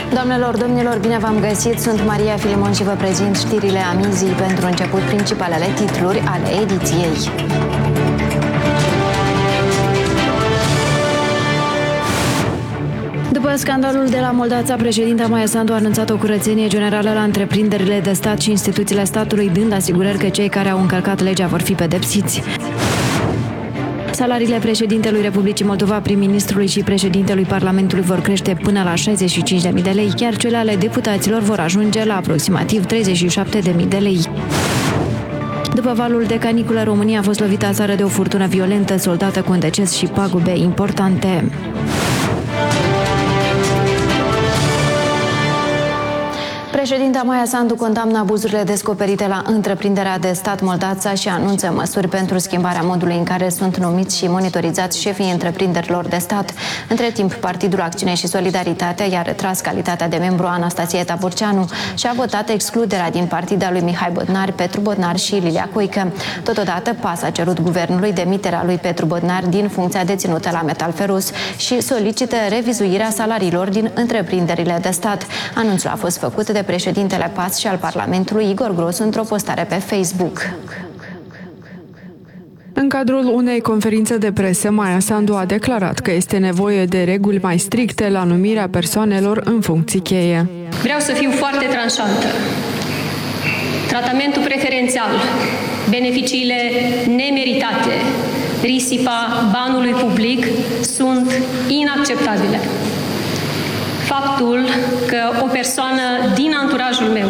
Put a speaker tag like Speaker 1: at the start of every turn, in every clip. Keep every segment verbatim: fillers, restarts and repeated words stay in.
Speaker 1: Doamnelor, domnilor, bine v-am găsit! Sunt Maria Filimon și vă prezint știrile amizii. Pentru început, principalele titluri ale ediției. După scandalul de la Moldața, președinta Maia Sandu a anunțat o curățenie generală la întreprinderile de stat și instituțiile statului, dând asigurări că cei care au încălcat legea vor fi pedepsiți. Salariile președintelui Republicii Moldova, prim-ministrului și președintelui Parlamentului vor crește până la șaizeci și cinci de mii de lei, iar cele ale deputaților vor ajunge la aproximativ treizeci și șapte de mii de lei. După valul de caniculă, România a fost lovită aseară de o furtună violentă, soldată cu un deces și pagube importante. Președinta Maia Sandu condamnă abuzurile descoperite la întreprinderea de stat Moldața și anunță măsuri pentru schimbarea modului în care sunt numiți și monitorizați șefii întreprinderilor de stat. Între timp, Partidul Acțiune și Solidaritate i-a retras calitatea de membru a Anastasie Taburceanu și a votat excluderea din partid a lui Mihai Bodnar, Petru Bodnar și Lilia Cuică. Totodată, P A S a cerut guvernului demiterea lui Petru Bodnar din funcția deținută la Metalferus și solicită revizuirea salariilor din întreprinderile de stat. Anunțul a fost făcut de președintele P A S și al Parlamentului Igor Grosu într-o postare pe Facebook.
Speaker 2: În cadrul unei conferințe de presă, Maia Sandu a declarat că este nevoie de reguli mai stricte la numirea persoanelor în funcții cheie.
Speaker 3: Vreau să fiu foarte tranșantă. Tratamentul preferențial, beneficiile nemeritate, risipa banului public sunt inacceptabile. Faptul că o persoană din anturajul meu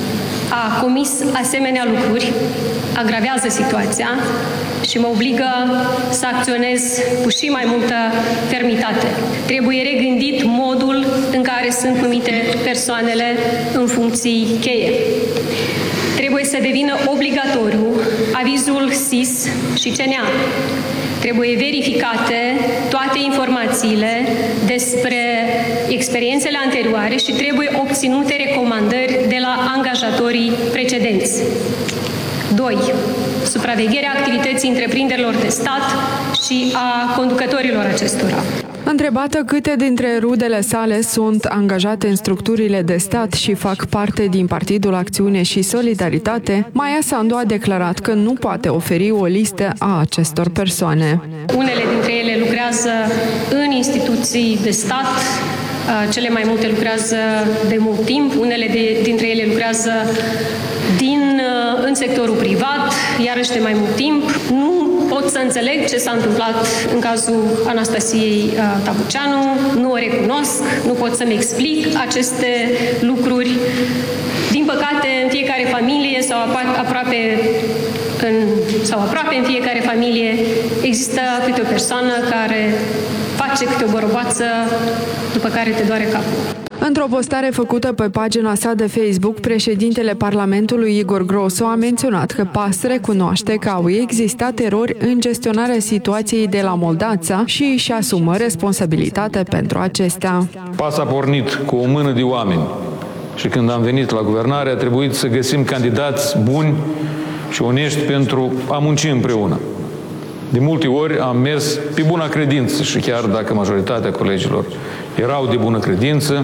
Speaker 3: a comis asemenea lucruri agravează situația și mă obligă să acționez cu și mai multă fermitate. Trebuie regândit modul în care sunt numite persoanele în funcții cheie. Trebuie să devină obligatoriu avizul S I S și C N A. Trebuie verificate toate informațiile despre experiențele anterioare și trebuie obținute recomandări de la angajatorii precedenți. doi. Supravegherea activității întreprinderilor de stat și a conducătorilor acestora.
Speaker 2: Întrebată câte dintre rudele sale sunt angajate în structurile de stat și fac parte din Partidul Acțiune și Solidaritate, Maia Sandu a declarat că nu poate oferi o listă a acestor persoane.
Speaker 3: Unele dintre ele lucrează în instituții de stat, cele mai multe lucrează de mult timp, unele de, dintre ele lucrează din, în sectorul privat, iarăși de mai mult timp. Nu pot să înțeleg ce s-a întâmplat în cazul Anastasiei Taburceanu, nu o recunosc, nu pot să-mi explic aceste lucruri. Din păcate, în fiecare familie sau aproape în, sau aproape în fiecare familie există câte o persoană care face câte o boroboață după care te doare capul.
Speaker 2: Într-o postare făcută pe pagina sa de Facebook, președintele Parlamentului Igor Grosu a menționat că P A S recunoaște că au existat erori în gestionarea situației de la Moldața și își asumă responsabilitate pentru acestea.
Speaker 4: P A S a pornit cu o mână de oameni și când am venit la guvernare a trebuit să găsim candidați buni și onești pentru a munci împreună. De multe ori am mers pe bună credință și chiar dacă majoritatea colegilor erau de bună credință,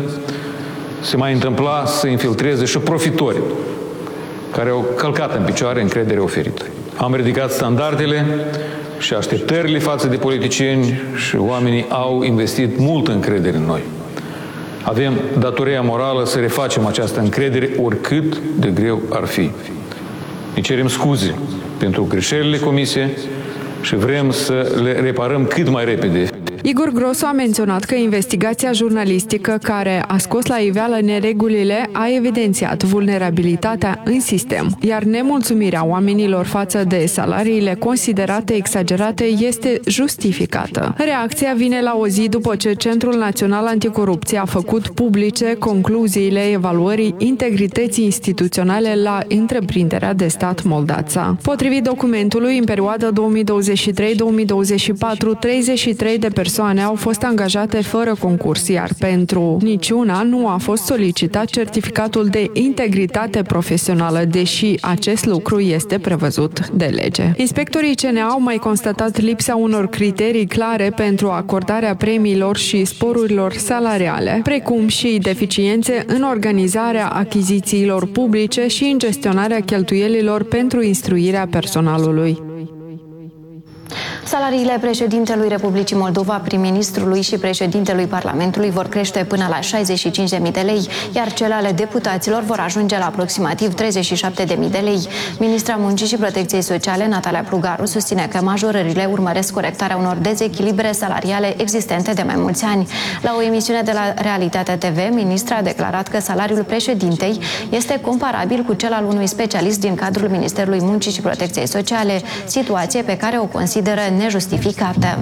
Speaker 4: se mai întâmpla să infiltreze și profitori care au călcat în picioare încrederea oferită. Am ridicat standardele și așteptările față de politicieni și oamenii au investit multă încredere în noi. Avem datoria morală să refacem această încredere oricât de greu ar fi. Ne cerem scuze pentru greșelile comise și vrem să le reparăm cât mai repede.
Speaker 2: Igor Grosu a menționat că investigația jurnalistică care a scos la iveală neregulile a evidențiat vulnerabilitatea în sistem, iar nemulțumirea oamenilor față de salariile considerate exagerate este justificată. Reacția vine la o zi după ce Centrul Național Anticorupție a făcut publice concluziile evaluării integrității instituționale la întreprinderea de stat Moldața. Potrivit documentului, în perioada două mii douăzeci și trei două mii douăzeci și patru, treizeci și trei de persoane persoane au fost angajate fără concurs, iar pentru niciuna nu a fost solicitat certificatul de integritate profesională, deși acest lucru este prevăzut de lege. Inspectorii C N A au mai constatat lipsa unor criterii clare pentru acordarea premiilor și sporurilor salariale, precum și deficiențe în organizarea achizițiilor publice și în gestionarea cheltuielilor pentru instruirea personalului.
Speaker 1: Salariile președintelui Republicii Moldova, prim-ministrului și președintelui Parlamentului vor crește până la șaizeci și cinci de mii de lei, iar cele ale deputaților vor ajunge la aproximativ treizeci și șapte de mii de lei. Ministra Muncii și Protecției Sociale, Natalia Plugaru, susține că majorările urmăresc corectarea unor dezechilibre salariale existente de mai mulți ani. La o emisiune de la Realitatea T V, ministra a declarat că salariul președintei este comparabil cu cel al unui specialist din cadrul Ministerului Muncii și Protecției Sociale, situație pe care o consideră nejustificată.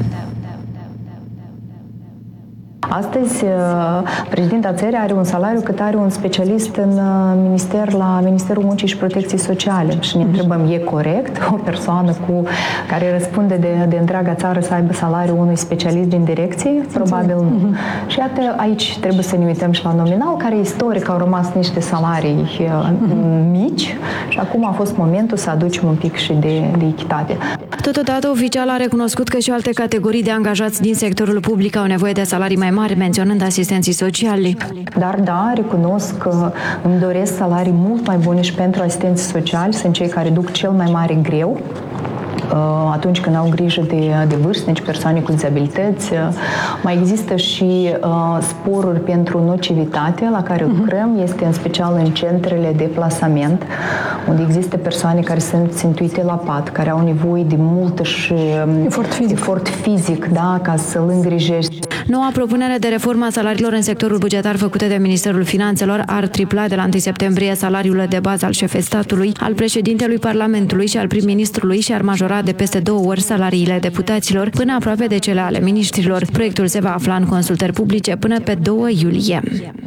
Speaker 5: Astăzi, președinta țării are un salariu cât are un specialist în minister la Ministerul Muncii și Protecției Sociale. Și ne întrebăm, e corect o persoană cu care răspunde de, de întreaga țară să aibă salariul unui specialist din direcție? Probabil nu. Uh-huh. Și iată, aici trebuie să ne uităm și la nominal, care istoric au rămas niște salarii uh-huh. mici și acum a fost momentul să aducem un pic și de, de echitate.
Speaker 1: Totodată, oficial a recunoscut că și alte categorii de angajați din sectorul public au nevoie de salarii mai mari, menționând asistenții sociali.
Speaker 5: Dar da, recunosc că îmi doresc salarii mult mai bune și pentru asistenții sociali, sunt cei care duc cel mai mare greu atunci când au grijă de, de vârstnici, persoane cu dizabilități. Mai există și uh, sporuri pentru nocivitate la care lucrăm, este în special în centrele de plasament, unde există persoane care sunt țintuite la pat, care au nevoie de mult și efort fizic, efort fizic da, ca să-l îngrijești.
Speaker 1: Noua propunere de reformă a salariilor în sectorul bugetar făcută de Ministerul Finanțelor ar tripla de la întâi septembrie salariul de bază al șefei statului, al președintelui Parlamentului și al prim-ministrului și ar majora de peste două ori salariile deputaților, până aproape de cele ale miniștrilor. Proiectul se va afla în consultări publice până pe doi iulie.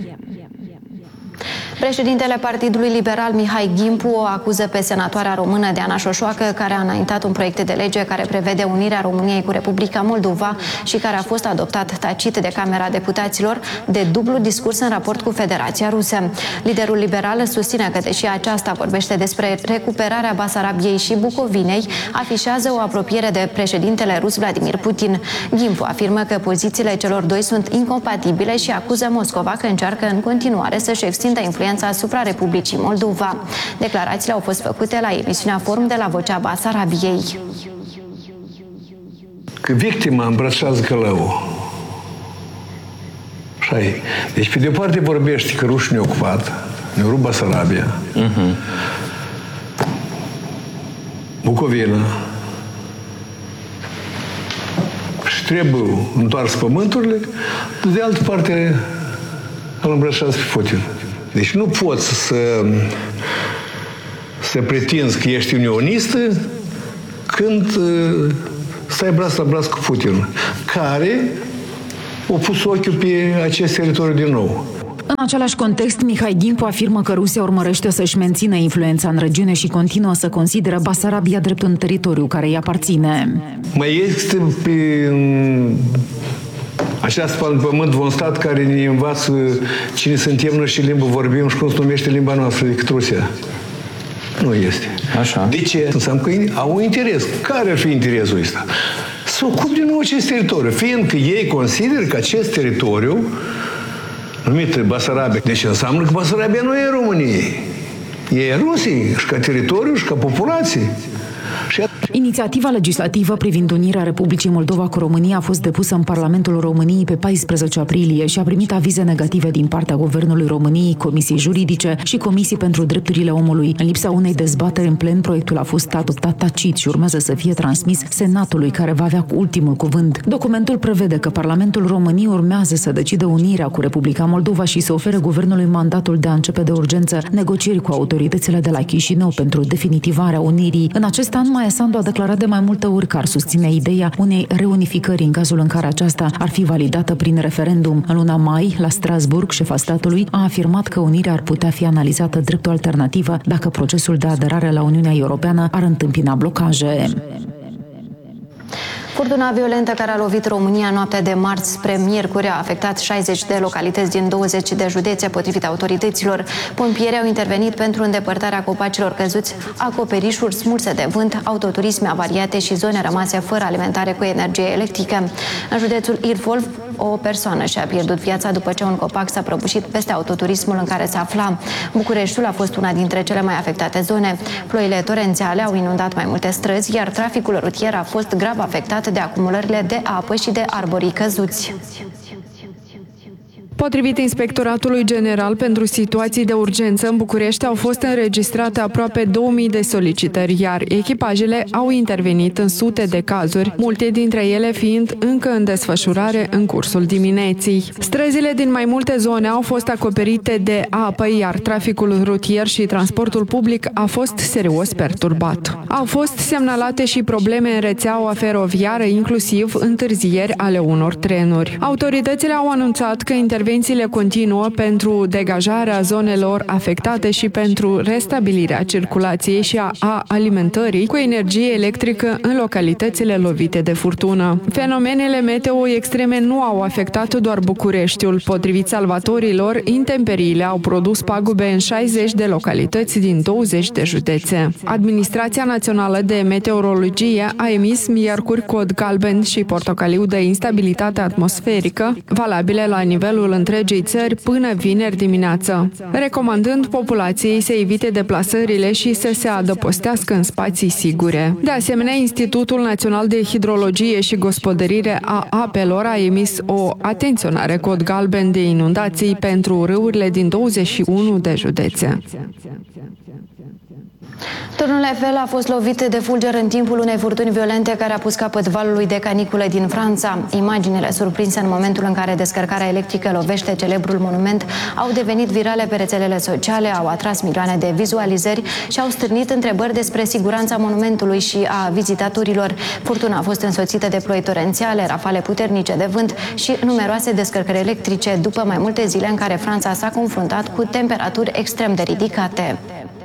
Speaker 1: Președintele Partidului Liberal, Mihai Gimpu, o acuză pe senatoarea română Diana Șoșoacă, care a înaintat un proiect de lege care prevede unirea României cu Republica Moldova și care a fost adoptat tacit de Camera Deputaților, de dublu discurs în raport cu Federația Rusă. Liderul liberal susține că, deși aceasta vorbește despre recuperarea Basarabiei și Bucovinei, afișează o apropiere de președintele rus Vladimir Putin. Gimpu afirmă că pozițiile celor doi sunt incompatibile și acuză Moscova că încearcă în continuare să-și extindă influența asupra Republicii Moldova. Declarațiile au fost făcute la emisiunea Forum de la Vocea Basarabiei.
Speaker 6: Că victima îmbrățează călăul. Așa e. Deci, pe de-o parte vorbește că rușii ne-au ocupat, ne-au rupt Basarabia, uh-huh. Bucovina, și trebuie întoars pământurile, de altă parte îl îmbrățează pe Putin. Deci nu poți să, să pretinzi că ești unionistă când stai braț la braț cu Putin, care a pus ochiul pe acest teritoriu din nou.
Speaker 7: În același context, Mihai Gimpu afirmă că Rusia urmărește să-și mențină influența în regiune și continuă să consideră Basarabia drept un teritoriu care îi aparține.
Speaker 6: Mai este pe această pe pământ un stat care ne învață cine suntem noi și limba vorbim și cum se numește limba noastră decât Rusia. Nu este.
Speaker 8: Așa.
Speaker 6: De ce? Înseamnă că au un interes. Care ar fi interesul ăsta? Să ocupe din nou acest teritoriu, fiindcă ei consideră că acest teritoriu numit Basarabia. Deci înseamnă că Basarabia nu e României. E Rusiei și ca teritoriu și ca populație. Și
Speaker 7: Inițiativa legislativă privind unirea Republicii Moldova cu România a fost depusă în Parlamentul României pe paisprezece aprilie și a primit avize negative din partea Guvernului României, Comisiei Juridice și Comisii pentru Drepturile Omului. În lipsa unei dezbateri în plen, proiectul a fost adoptat tacit și urmează să fie transmis Senatului, care va avea ultimul cuvânt. Documentul prevede că Parlamentul României urmează să decidă unirea cu Republica Moldova și să ofere Guvernului mandatul de a începe de urgență negocieri cu autoritățile de la Chișinău pentru definitivarea unirii. În acest an, Maia Sandu a declarat de mai multe ori că ar susține ideea unei reunificări în cazul în care aceasta ar fi validată prin referendum. În luna mai, la Strasbourg, șefa statului a afirmat că unirea ar putea fi analizată drept o alternativă dacă procesul de aderare la Uniunea Europeană ar întâmpina blocaje.
Speaker 1: Furtuna violentă care a lovit România noaptea de marți spre miercuri a afectat șaizeci de localități din douăzeci de județe. Potrivit autorităților, pompierii au intervenit pentru îndepărtarea copacilor căzuți, acoperișuri smulse de vânt, autoturisme avariate și zone rămase fără alimentare cu energie electrică. În județul Ilfov, o persoană și-a pierdut viața după ce un copac s-a prăbușit peste autoturismul în care se afla. Bucureștiul a fost una dintre cele mai afectate zone. Ploile torențiale au inundat mai multe străzi, iar traficul rutier a fost grav afectat de acumulările de apă și de arborii căzuți.
Speaker 2: Potrivit Inspectoratului General pentru Situații de Urgență, în București au fost înregistrate aproape două mii de solicitări, iar echipajele au intervenit în sute de cazuri, multe dintre ele fiind încă în desfășurare în cursul dimineții. Străzile din mai multe zone au fost acoperite de apă, iar traficul rutier și transportul public a fost serios perturbat. Au fost semnalate și probleme în rețeaua feroviară, inclusiv întârzieri ale unor trenuri. Autoritățile au anunțat că intervențiile continuă pentru degajarea zonelor afectate și pentru restabilirea circulației și a, a alimentării cu energie electrică în localitățile lovite de furtună. Fenomenele meteo extreme nu au afectat doar Bucureștiul. Potrivit salvatorilor, intemperiile au produs pagube în șaizeci de localități din douăzeci de județe. Administrația Națională de Meteorologie a emis miercuri cod galben și portocaliu de instabilitate atmosferică, valabile la nivelul întregii țări până vineri dimineață, recomandând populației să evite deplasările și să se adăpostească în spații sigure. De asemenea, Institutul Național de Hidrologie și Gospodărire a Apelor a emis o atenționare cod galben de inundații pentru râurile din douăzeci și unu de județe.
Speaker 1: Turnul Eiffel a fost lovit de fulger în timpul unei furtuni violente care a pus capăt valului de canicule din Franța. Imaginile surprinse în momentul în care descărcarea electrică lovește celebrul monument au devenit virale pe rețelele sociale, au atras milioane de vizualizări și au stârnit întrebări despre siguranța monumentului și a vizitatorilor. Furtuna a fost însoțită de ploi torențiale, rafale puternice de vânt și numeroase descărcări electrice după mai multe zile în care Franța s-a confruntat cu temperaturi extrem de ridicate.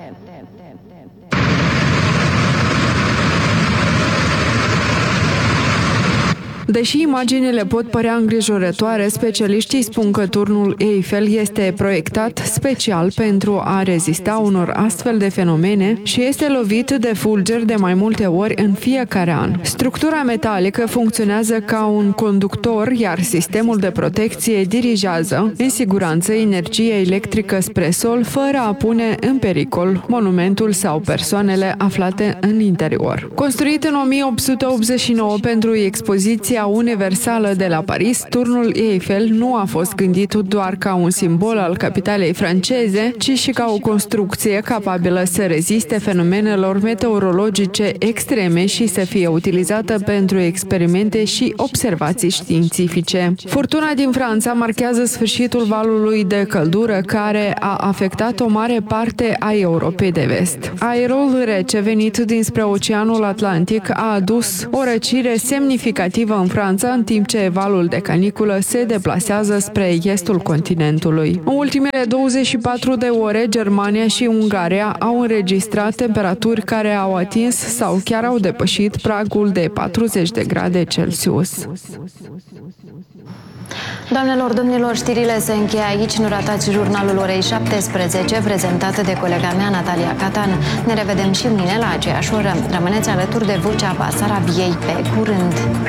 Speaker 2: Deși imaginile pot părea îngrijorătoare, specialiștii spun că turnul Eiffel este proiectat special pentru a rezista unor astfel de fenomene și este lovit de fulgeri de mai multe ori în fiecare an. Structura metalică funcționează ca un conductor, iar sistemul de protecție dirigează în siguranță energie electrică spre sol, fără a pune în pericol monumentul sau persoanele aflate în interior. Construit în o mie opt sute optzeci și nouă pentru expoziția universală de la Paris, turnul Eiffel nu a fost gândit doar ca un simbol al capitalei franceze, ci și ca o construcție capabilă să reziste fenomenelor meteorologice extreme și să fie utilizată pentru experimente și observații științifice. Furtuna din Franța marchează sfârșitul valului de căldură care a afectat o mare parte a Europei de Vest. Aerul rece venit dinspre Oceanul Atlantic a adus o răcire semnificativă în Franța, în timp ce valul de caniculă se deplasează spre estul continentului. În ultimele douăzeci și patru de ore, Germania și Ungaria au înregistrat temperaturi care au atins sau chiar au depășit pragul de patruzeci de grade Celsius.
Speaker 1: Doamnelor, domnilor, știrile se încheie aici. Nu ratați jurnalul orei șaptesprezece, prezentat de colega mea, Natalia Catan. Ne revedem și mâine la aceeași oră. Rămâneți alături de Vocea Basarabiei. Pe curând!